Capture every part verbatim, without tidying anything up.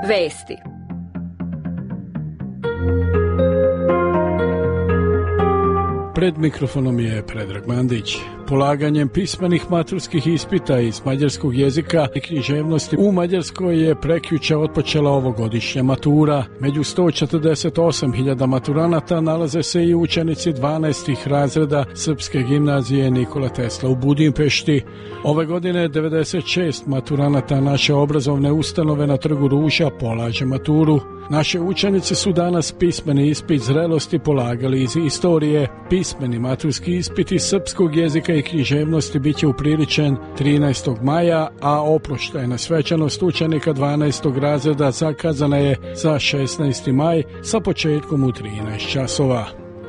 Vesti. Pred mikrofonom je Predrag Mandić. Polaganjem pismenih maturskih ispita iz mađarskog jezika i književnosti u Mađarskoj je prekjuče otpočela ovogodišnja matura. Među sto četrdeset osam hiljada maturanata nalaze se i učenici dvanaestih razreda Srpske gimnazije Nikola Tesla u Budimpešti. Ove godine devedeset šest maturanata naše obrazovne ustanove na Trgu Ruža polaže maturu. Naše učenici su danas pismeni ispit zrelosti polagali iz istorije. Pismeni maturski ispit iz srpskog jezika i književnosti bit će upriličen trinaestog maja, a oproštajna svečanost učenika dvanaestog razreda zakazana je za šesnaesti maj sa početkom u trinaest časova.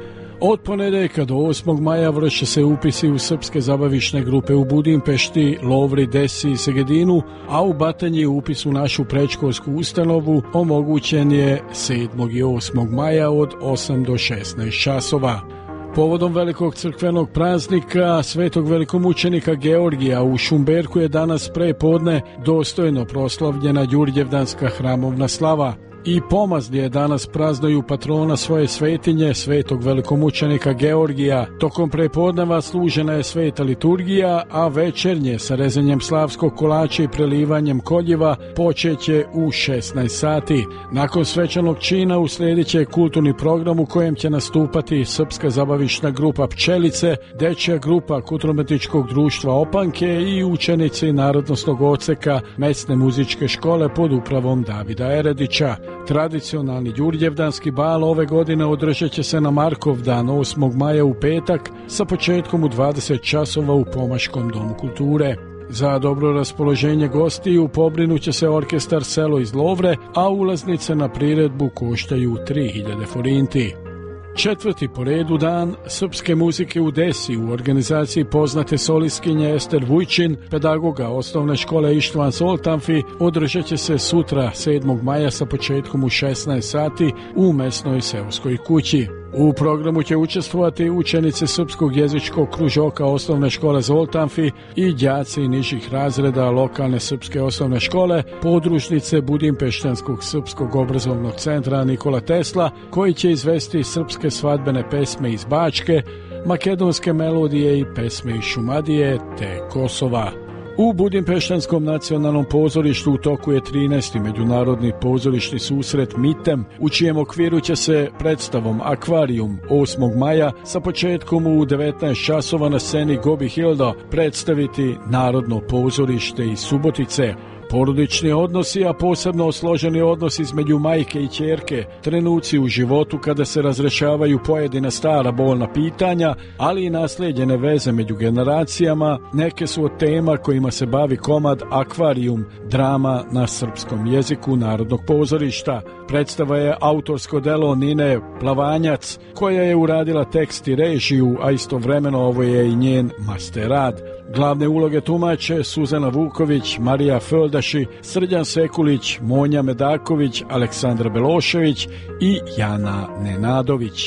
Od ponedeljka do osmog maja vrše se upisi u srpske zabavišne grupe u Budimpešti, Lovri, Desi i Segedinu, a u Batanji upis u našu predškolsku ustanovu omogućen je sedmog i osmog maja od osam do šesnaest časova. Povodom velikog crkvenog praznika Svetog velikomučenika Georgija u Šumberku je danas pre podne dostojno proslavljena Đurđevdanska hramovna slava. I pomazlije danas praznuju patrona svoje svetinje, Svetog velikomučenika Georgija. Tokom prepodneva služena je sveta liturgija, a večernje sa rezanjem slavskog kolača i prelivanjem koljiva počeće u šesnaest sati. Nakon svečanog čina uslijedit će kulturni program u kojem će nastupati Srpska zabavišna grupa Pčelice, dečja grupa Kulturno-umetničkog društva Opanke i učenici narodnosnog odseka Mesne muzičke škole pod upravom Davida Eredića. Tradicionalni Đurđevdanski bal ove godine održat će se na Markovdan osmog maja u petak sa početkom u dvadeset časova u Pomaškom domu kulture. Za dobro raspoloženje gostiju pobrinut će se orkestar Selo iz Lovre, a ulaznice na priredbu koštaju tri hiljade forinti. Četvrti po redu dan srpske muzike u Desi u organizaciji poznate solistkinje Ester Vujčin, pedagoga osnovne škole Ištvan Soltanfi, održat će se sutra sedmog maja sa početkom u šesnaest sati u mesnoj seoskoj kući. U programu će učestvovati učenice Srpskog jezičkog kružoka osnovne škole Zoltanfi i đaci nižih razreda lokalne srpske osnovne škole, podružnice Budimpeštanskog srpskog obrazovnog centra Nikola Tesla, koji će izvesti srpske svadbene pesme iz Bačke, makedonske melodije i pesme iz Šumadije te Kosova. U Budimpeštanskom nacionalnom pozorištu u toku je trinaesti međunarodni pozorišni susret Mitem, u čijem okviru će se predstavom Akvarijum osmog maja sa početkom u devetnaest časova na sceni Gobi Hilda predstaviti Narodno pozorište iz Subotice. Porodični odnosi, a posebno složeni odnos između majke i ćerke, trenuci u životu kada se razrešavaju pojedina stara bolna pitanja, ali i naslijeđene veze među generacijama, neke su od tema kojima se bavi komad Akvarijum, drama na srpskom jeziku Narodnog pozorišta. Predstava je autorsko delo Nine Plavanjac, koja je uradila tekst i režiju, a istovremeno ovo je i njen master rad. Glavne uloge tumače Suzana Vuković, Marija Földaši, Srđan Sekulić, Monja Medaković, Aleksandra Belošević i Jana Nenadović.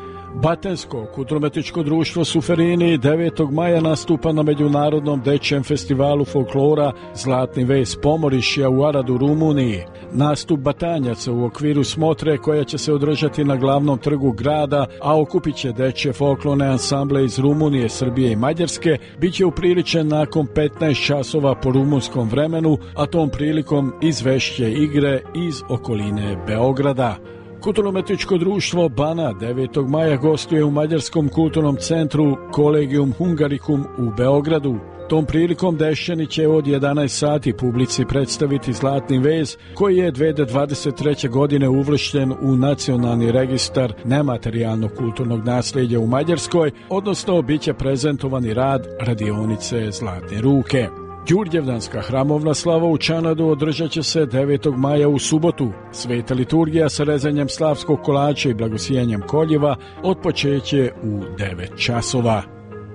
Batensko kulturno-umetničko društvo Suferini devetog maja nastupa na Međunarodnom dečjem festivalu folklora Zlatni vez Pomorišja u Aradu, Rumuniji. Nastup batanjaca u okviru smotre koja će se održati na glavnom trgu grada, a okupit će dečje folklorne ansamble iz Rumunije, Srbije i Mađarske, bit će upriličen nakon petnaest časova po rumunskom vremenu, a tom prilikom izvešće igre iz okoline Beograda. Kulturno-umetničko društvo Bana devetog maja gostuje u Mađarskom kulturnom centru Collegium Hungaricum u Beogradu. Tom prilikom Dešćani će od jedanaest sati publici predstaviti Zlatni vez, koji je dve hiljade dvadeset treće. godine uvršten u Nacionalni registar nematerijalnog kulturnog nasljeđa u Mađarskoj, odnosno bit će prezentovani rad radionice Zlatne ruke. Đurđevdanska hramovna slava u Čanadu održat će se devetog maja u subotu. Sveta liturgija sa rezanjem slavskog kolača i blagosijanjem koljiva otpočeće u devet časova.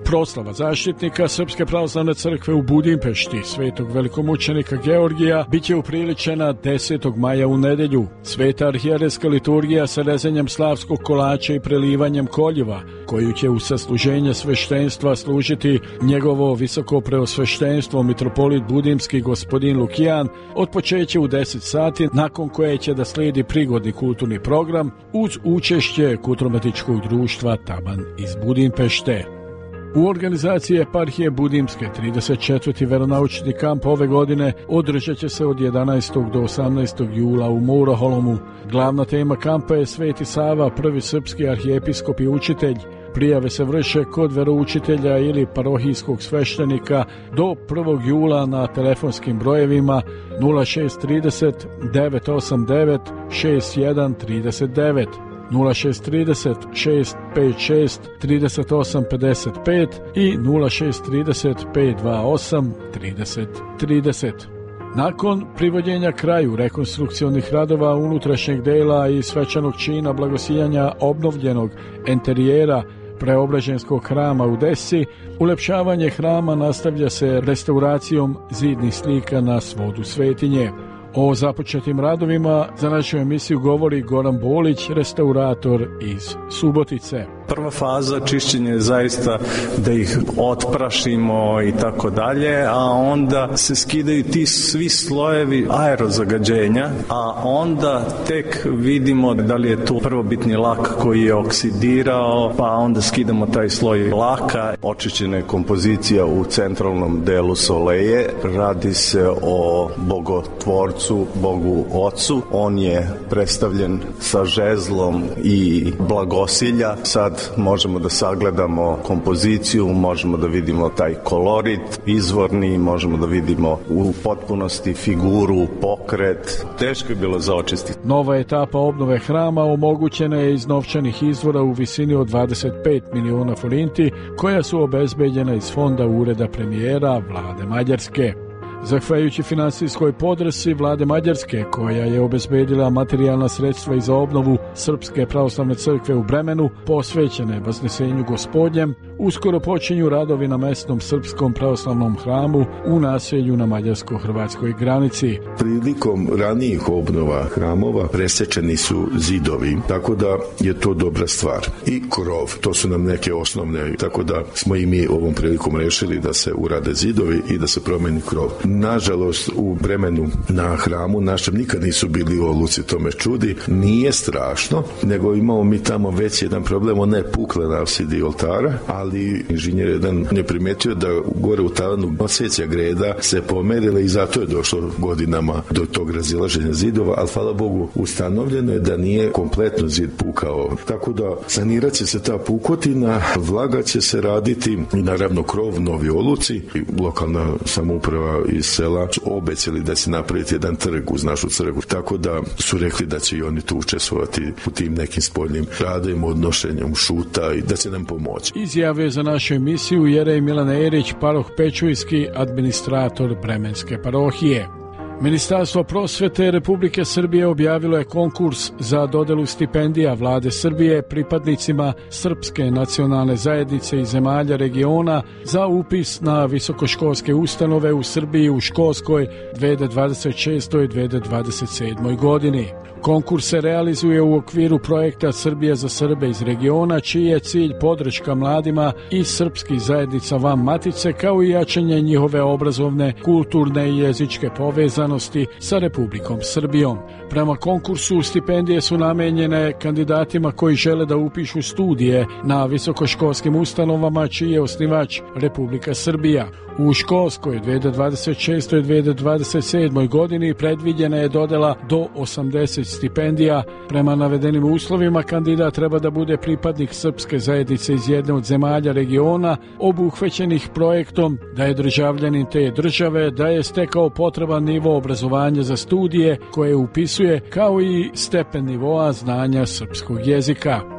Proslava zaštitnika Srpske pravoslavne crkve u Budimpešti, svetog velikomučenika Georgija, bit će upriličena desetog maja u nedelju. Sveta arhijerejska liturgija sa rezanjem slavskog kolača i prelivanjem koljiva, koju će u sasluženje sveštenstva služiti njegovo visoko preosveštenstvo mitropolit budimski gospodin Lukijan, otpočeće u deset sati, nakon koje će da slijedi prigodni kulturni program uz učešće Kulturno-umetičkog društva Taban iz Budimpešte. U organizaciji eparhije Budimske trideset četvrti veronaučni kamp ove godine održat će se od jedanaestog do osamnaestog jula u Mouraholomu. Glavna tema kampa je Sveti Sava, prvi srpski arhijepiskop i učitelj. Prijave se vrše kod veroučitelja ili parohijskog sveštenika do prvog jula na telefonskim brojevima nula šest trideset devet osam devet šest jedan tri devet, nula šest trideset šest pet šest tri osam pet pet i nula šest trideset pet dva osam trideset trideset. Nakon privođenja kraju rekonstrukcionih radova unutrašnjeg dela i svečanog čina blagosiljanja obnovljenog enterijera Preobraženskog hrama u Desi, ulepšavanje hrama nastavlja se restauracijom zidnih slika na svodu svetinje. O započetim radovima za našu emisiju govori Goran Bolić, restaurator iz Subotice. Prva faza čišćenja je zaista da ih otprašimo i tako dalje, a onda se skidaju ti svi slojevi aerozagađenja, a onda tek vidimo da li je tu prvobitni lak koji je oksidirao, pa onda skidamo taj sloj laka. Očišćena je kompozicija u centralnom delu soleje, radi se o bogotvorcu, Bogu Ocu. On je predstavljen sa žezlom i blagosilja. Sad možemo da sagledamo kompoziciju, možemo da vidimo taj kolorit izvorni, možemo da vidimo u potpunosti figuru, pokret. Teško je bilo za očistiti. Nova etapa obnove hrama omogućena je iz novčanih izvora u visini od dvadeset pet miliona forinti, koja su obezbeđena iz fonda ureda premijera Vlade Mađarske. Zahvaljujući finansijskoj podršci Vlade Mađarske, koja je obezbedila materijalna sredstva i za obnovu Srpske pravoslavne crkve u Bremenu, posvećene Vaznesenju Gospodnjem, uskoro počinju radovi na mesnom Srpskom pravoslavnom hramu u naselju na mađarsko-hrvatskoj granici. Prilikom ranijih obnova hramova presečeni su zidovi, tako da je to dobra stvar. I krov, to su nam neke osnovne, tako da smo i mi ovom prilikom rešili da se urade zidovi i da se promeni krov. Nažalost, u Bremenu na hramu našem nikad nisu bili oluci, to me čudi. Nije strašno, nego imamo mi tamo već jedan problem, ona je pukla na apsidi oltara, ali inženjer jedan je primetio da gore u talanu oseća greda se pomerila i zato je došlo godinama do tog razilaženja zidova, ali hvala Bogu ustanovljeno je da nije kompletno zid pukao. Tako da sanirat će se ta pukotina, vlaga će se raditi i naravno krov, novi oluci. Lokalna samouprava iz sela su obećali da će napraviti jedan trg uz našu crkvu, tako da su rekli da će i oni tu učestvovati u tim nekim spoljnim radovima, odnošenjem šuta i da će nam pomoći. Izjavio za našu emisiju Jerej Milan Erić, paroh Pečujski, administrator Bremenske parohije. Ministarstvo prosvete Republike Srbije objavilo je konkurs za dodelu stipendija Vlade Srbije pripadnicima Srpske nacionalne zajednice i zemalja regiona za upis na visokoškolske ustanove u Srbiji u školskoj dve hiljade dvadeset šestoj dve hiljade dvadeset sedmoj godini. Konkurs se realizuje u okviru projekta Srbija za Srbe iz regiona, čiji je cilj podrška mladima iz srpskih zajednica van matice, kao i jačanje njihove obrazovne, kulturne i jezičke povezanosti sa Republikom Srbijom. Prema konkursu stipendije su namenjene kandidatima koji žele da upišu studije na visokoškolskim ustanovama čiji je osnivač Republika Srbija. U školskoj dve hiljade dvadeset šestoj dve hiljade dvadeset sedmoj godini predviđena je dodela do osamdeset stipendija. Prema navedenim uslovima kandidat treba da bude pripadnik srpske zajednice iz jedne od zemalja regiona obuhvaćenih projektom, da je državljanin te države, da je stekao potreban nivo obrazovanja za studije koje upisuje, kao i stepen nivoa znanja srpskog jezika.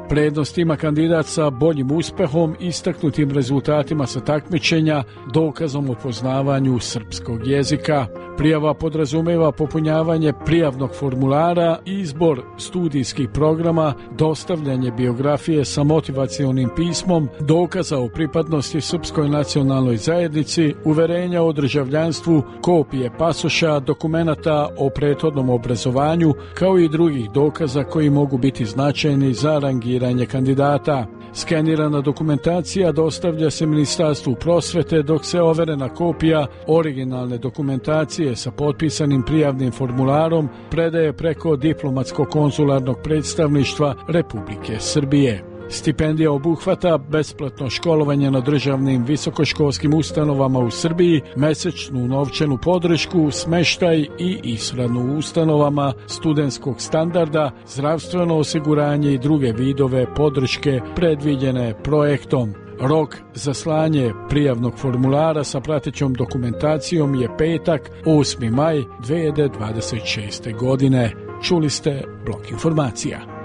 Prednost ima kandidat sa boljim uspehom, istaknutim rezultatima sa takmičenja, dokazom o poznavanju srpskog jezika. Prijava podrazumeva popunjavanje prijavnog formulara, izbor studijskih programa, dostavljanje biografije sa motivacionim pismom, dokaza o pripadnosti srpskoj nacionalnoj zajednici, uverenja o državljanstvu, kopije pasoša, dokumenata o prethodnom obrazovanju, kao i drugih dokaza koji mogu biti značajni za rangiranje kandidata. Skenirana dokumentacija dostavlja se Ministarstvu prosvete, dok se overena kopija originalne dokumentacije sa potpisanim prijavnim formularom predaje preko diplomatsko-konzularnog predstavništva Republike Srbije. Stipendija obuhvata besplatno školovanje na državnim visokoškolskim ustanovama u Srbiji, mesečnu novčanu podršku, smeštaj i ishranu u ustanovama studentskog standarda, zdravstveno osiguranje i druge vidove podrške predviđene projektom. Rok za slanje prijavnog formulara sa pratećom dokumentacijom je petak, osmi maj dve hiljade dvadeset šeste. godine. Čuli ste Blok informacija.